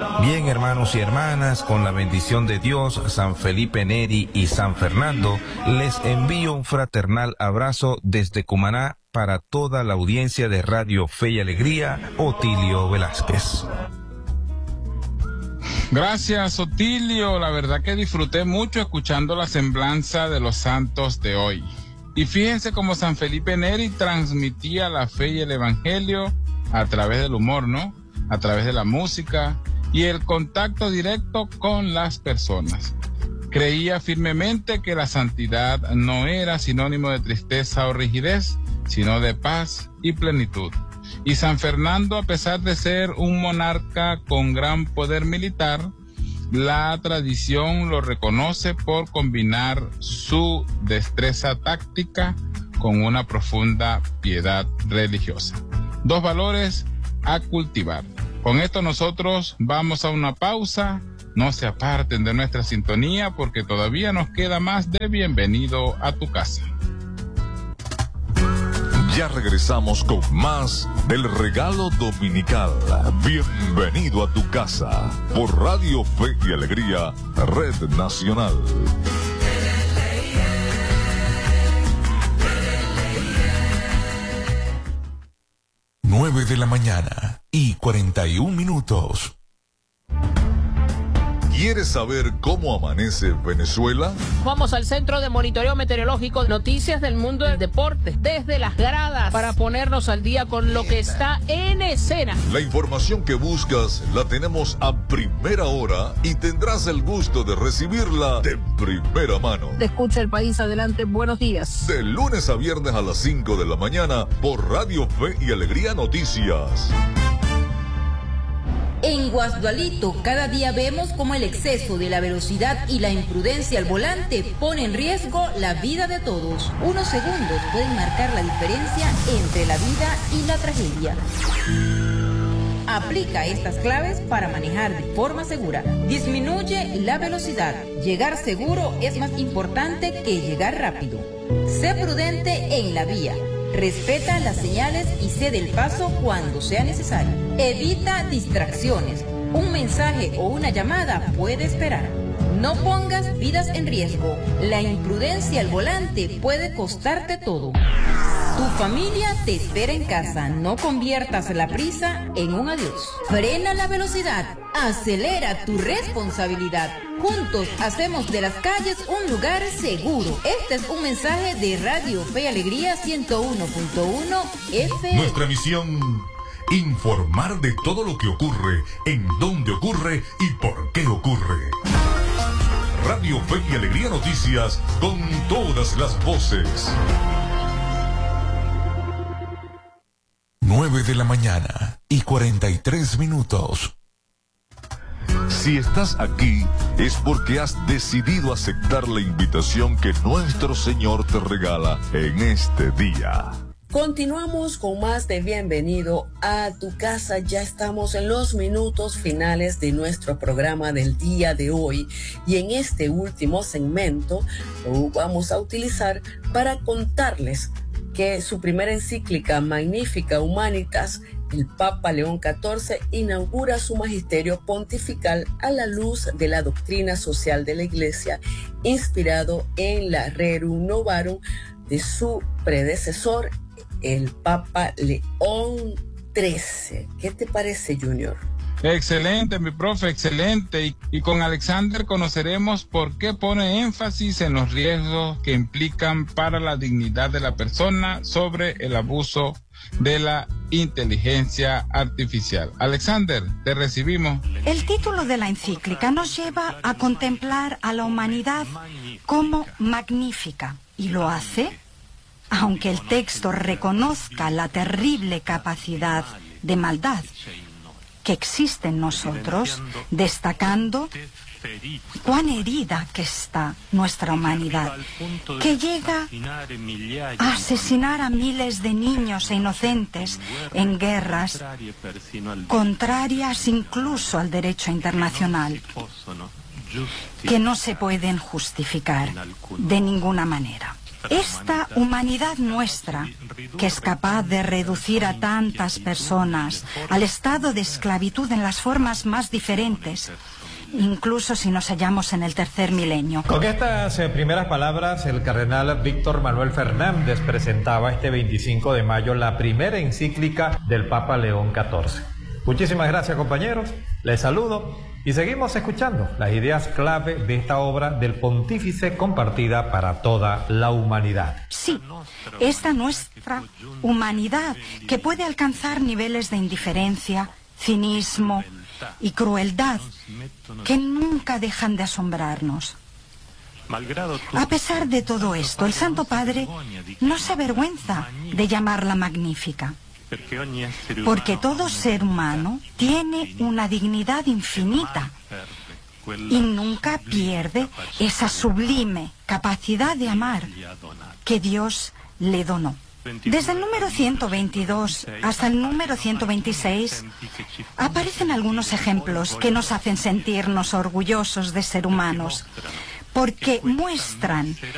Bien, hermanos y hermanas, con la bendición de Dios, San Felipe Neri y San Fernando, les envío un fraternal abrazo desde Cumaná para toda la audiencia de Radio Fe y Alegría, Otilio Velázquez. Gracias, Otilio. La verdad que disfruté mucho escuchando la semblanza de los santos de hoy. Y fíjense cómo San Felipe Neri transmitía la fe y el evangelio a través del humor, ¿no? A través de la música y el contacto directo con las personas. Creía firmemente que la santidad no era sinónimo de tristeza o rigidez, sino de paz y plenitud. Y San Fernando, a pesar de ser un monarca con gran poder militar, la tradición lo reconoce por combinar su destreza táctica con una profunda piedad religiosa. Dos valores a cultivar. Con esto nosotros vamos a una pausa. No se aparten de nuestra sintonía porque todavía nos queda más de Bienvenido a tu casa. Ya regresamos con más del regalo dominical. Bienvenido a tu casa por Radio Fe y Alegría, Red Nacional. 9 de la mañana y 41 minutos. ¿Quieres saber cómo amanece Venezuela? Vamos al Centro de Monitoreo Meteorológico, noticias del mundo del deporte, desde las gradas, para ponernos al día con lo que está en escena. La información que buscas la tenemos a primera hora y tendrás el gusto de recibirla de primera mano. Te escucha el país, adelante, buenos días. De lunes a viernes a las 5 de la mañana por Radio Fe y Alegría Noticias. En Guasdualito, cada día vemos cómo el exceso de la velocidad y la imprudencia al volante pone en riesgo la vida de todos. Unos segundos pueden marcar la diferencia entre la vida y la tragedia. Aplica estas claves para manejar de forma segura. Disminuye la velocidad. Llegar seguro es más importante que llegar rápido. Sé prudente en la vía. Respeta las señales y cede el paso cuando sea necesario. Evita distracciones. Un mensaje o una llamada puede esperar. No pongas vidas en riesgo. La imprudencia al volante puede costarte todo. Tu familia te espera en casa. No conviertas la prisa en un adiós. Frena la velocidad. Acelera tu responsabilidad. Juntos hacemos de las calles un lugar seguro. Este es un mensaje de Radio Fe y Alegría 101.1 FM. Nuestra misión: informar de todo lo que ocurre, en dónde ocurre y por qué ocurre. Radio Fe y Alegría Noticias, con todas las voces. 9 de la mañana y 43 minutos. Si estás aquí es porque has decidido aceptar la invitación que nuestro Señor te regala en este día. Continuamos con más de Bienvenido a tu casa. Ya estamos en los minutos finales de nuestro programa del día de hoy y en este último segmento lo vamos a utilizar para contarles que su primera encíclica Magnificat Humanitas, el Papa León XIV inaugura su magisterio pontifical a la luz de la doctrina social de la Iglesia, inspirado en la Rerum Novarum de su predecesor, el Papa León XIII. ¿Qué te parece, Junior? Excelente, mi profe, excelente. Y con Alexander conoceremos por qué pone énfasis en los riesgos que implican para la dignidad de la persona sobre el abuso de la inteligencia artificial. Alexander, te recibimos. El título de la encíclica nos lleva a contemplar a la humanidad como magnífica, y lo hace aunque el texto reconozca la terrible capacidad de maldad que existe en nosotros, destacando cuán herida que está nuestra humanidad, que llega a asesinar a miles de niños e inocentes en guerras contrarias incluso al derecho internacional, que no se pueden justificar de ninguna manera. Esta humanidad nuestra, que es capaz de reducir a tantas personas al estado de esclavitud en las formas más diferentes, incluso si nos hallamos en el tercer milenio. Con estas primeras palabras, el cardenal Víctor Manuel Fernández presentaba este 25 de mayo la primera encíclica del Papa León XIV. Muchísimas gracias, compañeros. Les saludo y seguimos escuchando las ideas clave de esta obra del pontífice compartida para toda la humanidad. Sí, esta nuestra humanidad que puede alcanzar niveles de indiferencia, cinismo y crueldad que nunca dejan de asombrarnos. A pesar de todo esto, el Santo Padre no se avergüenza de llamarla magnífica, porque todo ser humano tiene una dignidad infinita y nunca pierde esa sublime capacidad de amar que Dios le donó. Desde el número 122 hasta el número 126 aparecen algunos ejemplos que nos hacen sentirnos orgullosos de ser humanos, porque muestran